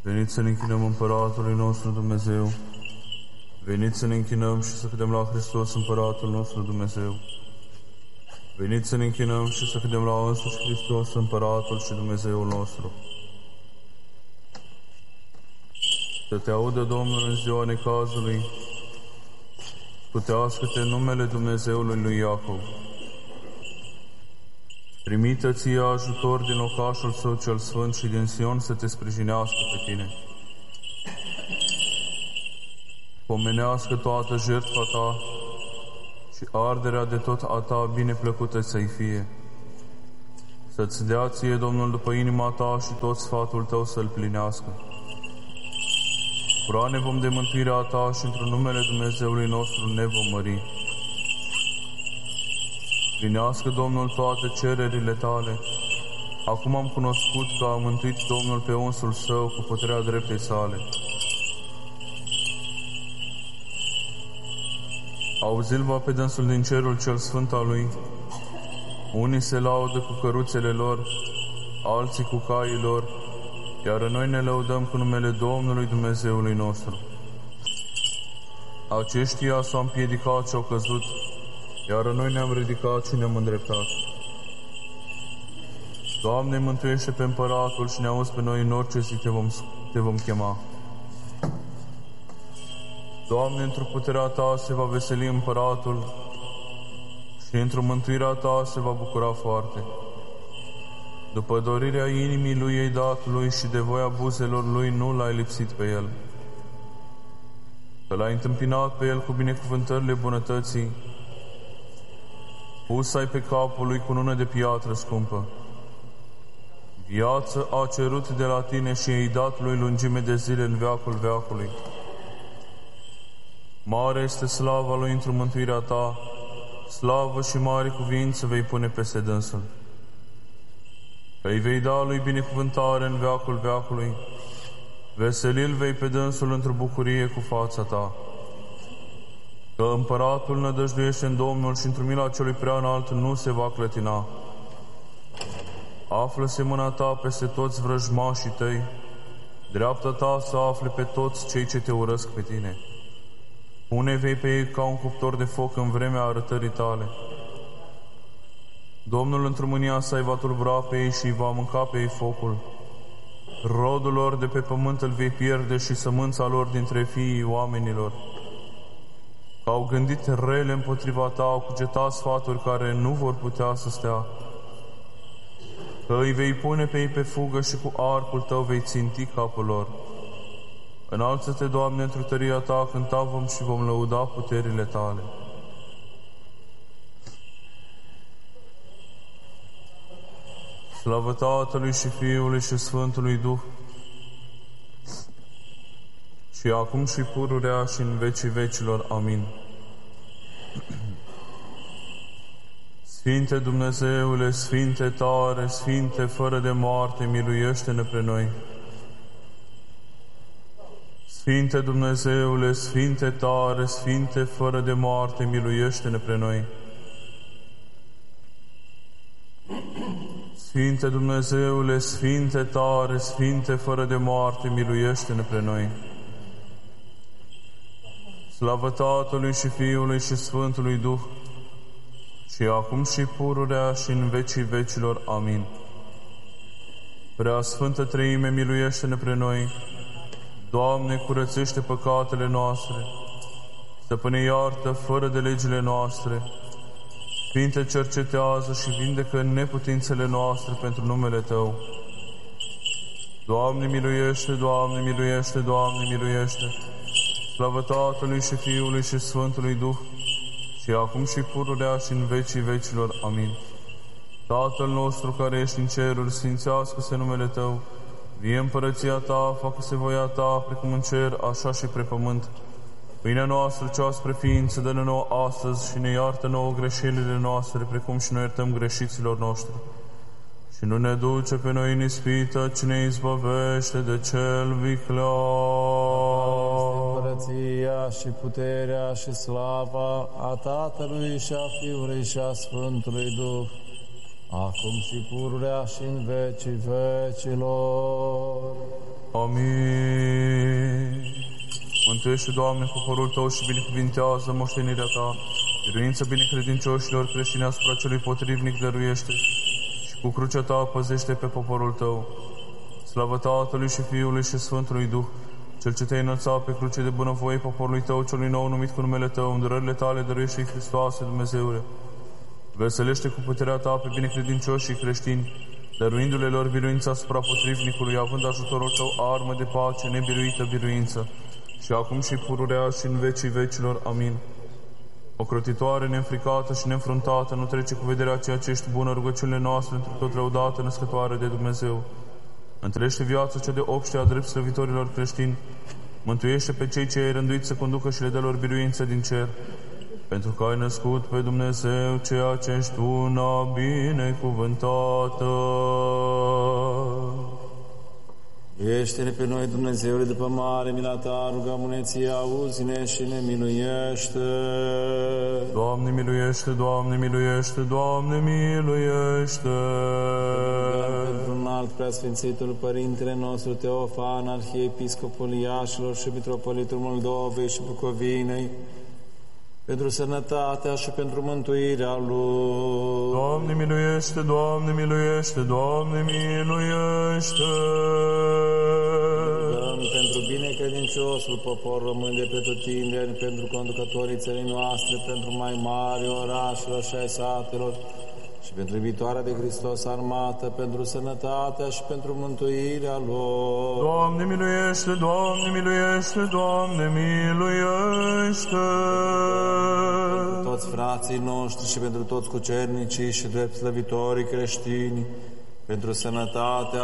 Veniți să ne închinăm Împăratului nostru Dumnezeu. Veniți să ne închinăm și să credem la Hristos, Împăratul nostru Dumnezeu. Veniți să ne închinăm și să credem la însuși Hristos, Împăratul și Dumnezeul nostru. Să te audă Domnul în ziua necazului, scutească-te în numele Dumnezeului lui Iacov. Trimită ție ajutor din locașul său cel sfânt și din Sion să te sprijinească pe tine. Pomenească toată jertfa ta și arderea de tot a ta bineplăcută să-i fie. Să-ți dea ție, Domnul, după inima ta și tot sfatul tău să-l plinească. Bucura ne vom de mântuirea ta și într-un numele Dumnezeului nostru ne vom mări. Plinească, Domnul, toate cererile tale. Acum am cunoscut că a mântuit Domnul pe unsul său cu puterea dreptei sale. Auzi-l va pe dânsul din cerul cel sfânt al lui. Unii se laudă cu căruțele lor, alții cu caii lor, iar noi ne lăudăm cu numele Domnului Dumnezeului nostru. Aceștia s-au împiedicat și au căzut, iar noi ne-am ridicat și ne-am îndreptat. Doamne, mântuiește pe Împăratul și ne auzi pe noi în orice zi te vom chema. Doamne, într-o puterea ta se va veseli Împăratul și într-o mântuirea ta se va bucura foarte. După dorirea inimii lui ei dat lui și de voia buzelor lui nu l-ai lipsit pe el. Că l-ai întâmpinat pe el cu binecuvântările bunătății, pus ai pe capul lui cunună de piatră scumpă. Viață a cerut de la tine și i-ai dat lui lungime de zile în veacul veacului. Mare este slava lui într-o mântuirea ta, slavă și mare cuvință vei pune peste dânsul. Că îi vei da lui binecuvântare în veacul veacului, veselil vei pe dânsul într-o bucurie cu fața ta. Că Împăratul nădăjduiește în Domnul și într-o mila celui prea înalt nu se va clătina. Află-se mâna ta peste toți vrăjmașii tăi, dreapta ta să afle pe toți cei ce te urăsc pe tine. Pune vei pe ei ca un cuptor de foc în vremea arătării tale. Domnul într-o mânia sa îi va tulbura pe ei și îi va mânca pe ei focul. Rodul lor de pe pământ îl vei pierde și sămânța lor dintre fiii oamenilor. Că au gândit rele împotriva ta, au cugetat sfaturi care nu vor putea să stea. Că îi vei pune pe ei pe fugă și cu arcul tău vei ținti capul lor. Înalță-te, Doamne, într-o tăria ta, cânta vom și vom lăuda puterile tale. Slavă Tatălui și Fiului și Sfântului Duh, și acum și pururea și în vecii vecilor. Amin. Sfinte Dumnezeule, Sfinte tare, Sfinte fără de moarte, miluiește-ne pe noi. Sfinte Dumnezeule, Sfinte tare, Sfinte fără de moarte, miluiește-ne pe noi. Sfinte Dumnezeule, Sfinte tare, Sfinte fără de moarte, miluiește-ne pe noi. Slavă Tatălui și Fiului și Sfântului Duh, și acum și pururea și în vecii vecilor. Amin. Prea Sfântă Treime, miluiește-ne pe noi. Doamne, curățește păcatele noastre, Stăpâne, iartă fără de legile noastre, Sfinte, cercetează și vindecă neputințele noastre pentru numele Tău. Doamne, miluiește, Doamne, miluiește, Doamne, miluiește. Slavă Tatălui și Fiului și Sfântului Duh, și acum și pururea și în vecii vecilor. Amin. Tatăl nostru care ești în ceruri, sfințească-se numele Tău, vie împărăția Ta, facă-se voia Ta, precum în cer, așa și pe pământ. Pâinea noastră cea spre ființă dă-ne nouă astăzi și ne iartă nouă greșelile noastre, precum și noi iertăm greșiților noștri. Și nu ne duce pe noi în ispită, ci ne izbăvește de cel viclean. Împărăția și puterea și slava a Tatălui și a Fiului și a Sfântului Duh, acum și pururea și în vecii vecilor. Amin. Mântuiește, Doamne, poporul Tău și binecuvintează moștenirea Ta. Biruință binecredincioșilor creștini asupra celui potrivnic dăruiește și cu crucea Ta păzește pe poporul Tău. Slavă Tatălui și Fiului și Sfântului Duh, Cel ce Te-ai înălțat pe cruce de bunăvoie poporului Tău, celui nou numit cu numele Tău, îndurările Tale dăruiește Hristoase, Dumnezeule. Veselește cu puterea Ta pe binecredincioșii creștini, dăruindu-le lor biruința asupra potrivnicului, având ajutorul Tău armă de pace, nebiruită biruință, și acum și pururea și în vecii vecilor. Amin. Ocrotitoare, neînfricată și neînfruntată, nu trece cu vederea ceea ce ești bună, rugăciunile noastre într tot lăudată, născătoare de Dumnezeu. Întâlnește viața cea de obște a drept slăvitorilor creștini, mântuiește pe cei ce ai rânduit să conducă și le dă lor biruință din cer, pentru că ai născut pe Dumnezeu ceea ce ești una binecuvântată. Ește-ne pe noi, Dumnezeule, după mare mila Ta, rugăm-ne Ție, auzi-ne și ne miluiește. Doamne miluiește, Doamne miluiește, Doamne miluiește. Pentru înalt preasfințitul Părintele nostru Teofan, arhiepiscopul Iașilor și mitropolitul Moldovei și Bucovinei, pentru sănătatea și pentru mântuirea lui. Doamne miluiește, Doamne miluiește, Doamne miluiește. Rugăm pentru binecredinciosul popor român de pretutindeni, pentru conducătorii țării noastre, pentru mai mari orașelor și ai satelor, și pentru iubitoarea de Hristos armată, pentru sănătatea și pentru mântuirea lor. Doamne miluiește, Doamne miluiește, Doamne miluiește. Pentru toți frații noștri și pentru toți cucernicii și drept slăvitorii creștini, pentru sănătatea